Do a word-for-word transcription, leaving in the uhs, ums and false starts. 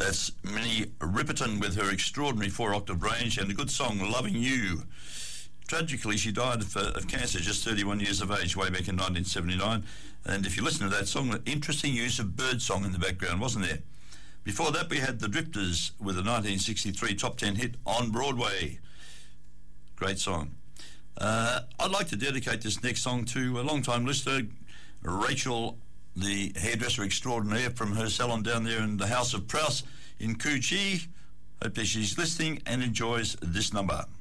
That's Minnie Riperton with her extraordinary four-octave range and a good song, Loving You. Tragically, she died of, uh, of cancer just thirty-one years of age, way back in nineteen seventy-nine. And if you listen to that song, interesting use of birdsong in the background, wasn't there? Before that, we had the Drifters with a nineteen sixty-three top ten hit, On Broadway. Great song. Uh, I'd like to dedicate this next song to a long-time listener, Rachel, the hairdresser extraordinaire from her salon down there in the House of Prowse in Coo Chee. Hope that she's listening and enjoys this number.